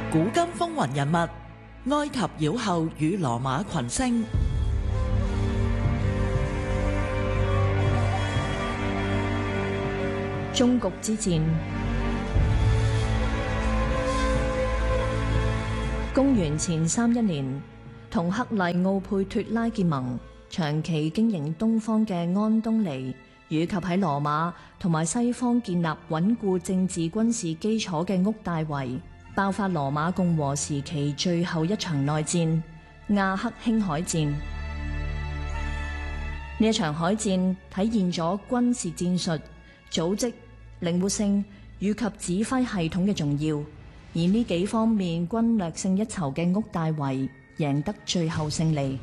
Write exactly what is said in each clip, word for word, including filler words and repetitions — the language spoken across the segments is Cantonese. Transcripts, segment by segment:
古今風雲人物，埃及妖后與羅馬群星。 終局之戰。公元前三一年，同克麗奧佩脱拉結盟，長期經營東方嘅安東尼，以及喺羅馬同埋西方建立穩固政治軍事基礎嘅屋大維，爆發羅馬共和時期最後一場內戰——亞克興海戰。呢一場海戰體現咗軍事戰術、組織、靈活性以及指揮系統嘅重要。而呢幾方面均略勝一籌嘅屋大維贏得最後勝利。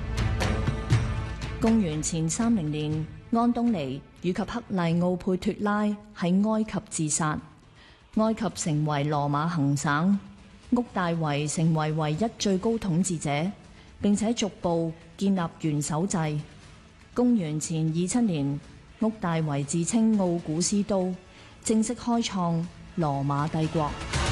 公元前三零年，安東尼以及克麗奧佩脱拉喺埃及自殺，埃及成為羅馬行省，屋大維成為唯一最高統治者，並且逐步建立元首制。公元前二七年，屋大維自稱奧古斯都，正式開創羅馬帝國。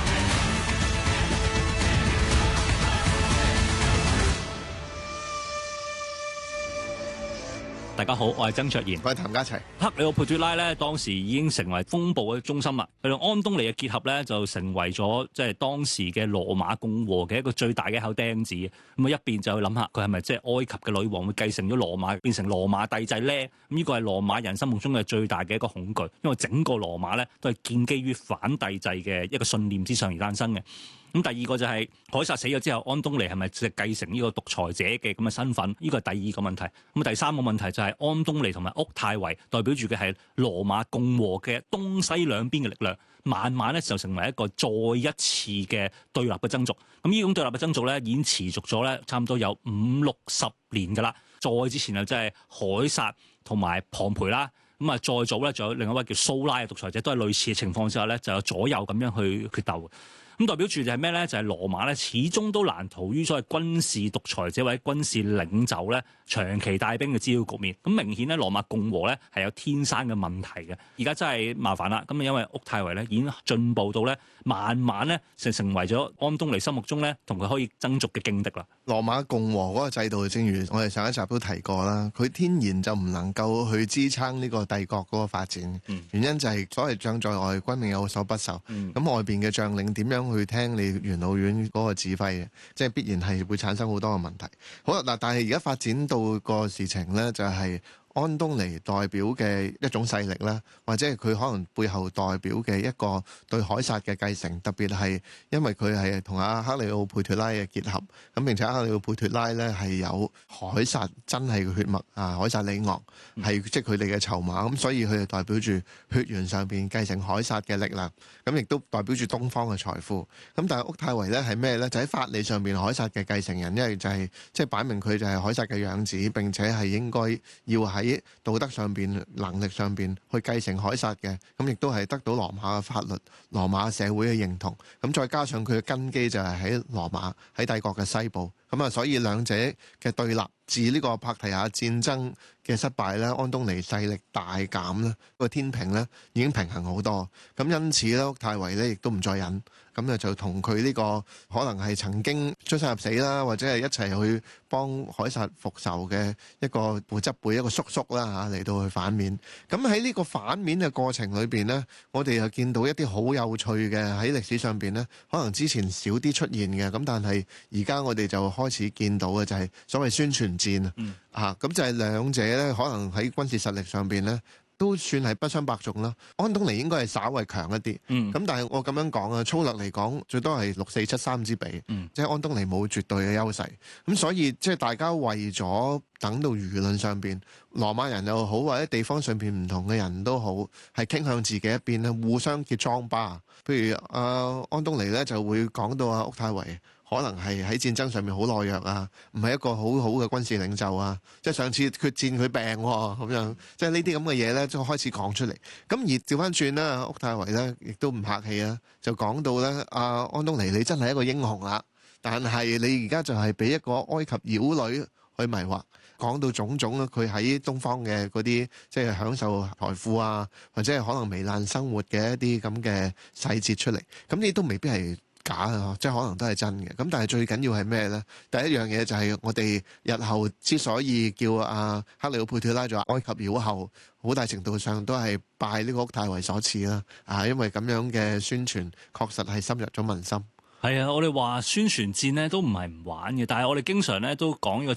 大家好，我係曾卓然， 我係譚家齊。 克里奧佩脱拉咧，當時已經成為風暴嘅中心啦。佢同安東尼嘅結合咧，就成為咗即係當時嘅羅馬共和嘅一個最大嘅一口釘子。咁啊，一邊就去諗下佢係咪即係埃及嘅女王會繼承咗羅馬，變成羅馬帝制咧？咁呢個係羅馬人心目中嘅最大嘅一個恐懼，因為整個羅馬咧都係建基於反帝制嘅一個信念之上而誕生嘅。咁第二個就係凱撒死咗之後，安東尼係咪即係繼承呢個獨裁者嘅咁嘅身份？呢個係第二個問題。咁第三個問題就係安東尼同埋屋太維代表住嘅係羅馬共和嘅東西兩邊嘅力量，慢慢咧就成為一個再一次嘅對立嘅爭逐。咁呢種對立嘅爭逐咧已經持續咗咧差唔多有五六十年㗎啦。再之前就即係凱撒同埋龐培啦。咁啊，再早咧仲有另一位叫蘇拉嘅獨裁者，都係類似嘅情況之下咧，就有左右咁樣去決鬥。咁代表住就係咩咧？就係、是、羅馬咧，始終都難逃於所謂軍事獨裁者或者軍事領袖咧長期帶兵嘅滋擾局面。咁明顯咧，羅馬共和咧係有天生嘅問題嘅。而家真係麻煩啦。咁啊，因為屋太維咧已經進步到咧，慢慢咧成成為咗安東尼心目中咧同佢可以爭逐嘅勁敵啦。 羅馬共和嗰個制度，正如我哋上一集都提過啦，佢天然就唔能夠去支撐呢個帝國嗰個發展。嗯、原因就係所謂將在外，軍命有所不受。咁、嗯、外邊嘅將領點樣去聽你元老院嗰個指揮嘅，即係必然係會產生好多嘅問題。好啦，嗱，但係而家發展到個事情呢，就係安東尼代表嘅一種勢力啦，或者係佢可能背後代表嘅一個對凱撒嘅繼承，特別係因為佢係同阿克里奧佩脱拉嘅結合，咁並且克里奧佩脱拉呢係有凱撒真係嘅血脈啊，凱撒里昂係即係佢哋嘅籌碼，咁所以佢係代表住血緣上邊繼承凱撒嘅力量，咁亦都代表住東方嘅財富。咁但係屋太維呢係咩呢？就喺法理上邊凱撒嘅繼承人，因為就係即係擺明佢就係凱撒嘅養子，並且係應該要喺喺道德上邊、能力上邊去繼承凱撒嘅，咁亦都係得到羅馬嘅法律、羅馬社會嘅認同。咁再加上佢嘅根基就係喺羅馬，喺帝國嘅西部。咁啊，所以兩者嘅對立，自呢個帕提亞戰爭嘅失敗咧，安東尼勢力大減咧，個天平咧已經平衡好多。咁因此咧，屋太維咧亦都唔再忍，咁啊就同佢呢個可能係曾經出生入死啦，或者係一齊去幫凱撒復仇嘅一個父執輩一個叔叔啦嚇嚟到去反面。咁喺呢個反面嘅過程裏邊呢，我哋又見到一啲好有趣嘅喺歷史上邊呢，可能之前少啲出現嘅，咁但係而家我哋就開始見到嘅就係所謂宣傳戰、嗯、啊，咁就係兩者咧，可能喺軍事實力上邊咧，都算係不相伯仲啦。安東尼應該係稍為強一啲，咁、嗯、但係我咁樣講啊，粗略嚟講，最多係六四七三之比，嗯、即係安東尼冇絕對嘅優勢。咁所以即係大家為咗等到輿論上邊，羅馬人又好，或者地方上邊唔同嘅人都好，係傾向自己一邊咧，互相結瘡疤。譬如阿、呃、安東尼咧就會講到阿屋太維可能係喺戰爭上面好懦弱啊，唔係一個好好嘅軍事領袖啊，即係上次決戰佢病咁、啊、樣，即係呢啲咁嘅嘢咧，就開始講出嚟。咁而調翻轉啦，屋太維咧亦都唔客氣啊，就講到咧，阿安東尼你真係一個英雄啦，但係你而家就係俾一個埃及妖女去迷惑。講到種種啦，佢喺東方嘅嗰啲即係享受財富啊，或者係可能糜爛生活嘅一啲咁嘅細節出嚟，咁呢都未必係假啊，即係可能都係真嘅。咁但係最緊要係咩咧？第一樣嘢就係我哋日後之所以叫阿克里奧佩脱拉做埃及妖后，好大程度上都係拜呢個屋太為所賜啦。啊，因為咁樣嘅宣傳確實係深入咗民心。 係啊，我哋話宣傳戰咧都唔係唔玩嘅，但係我哋經常咧都講呢個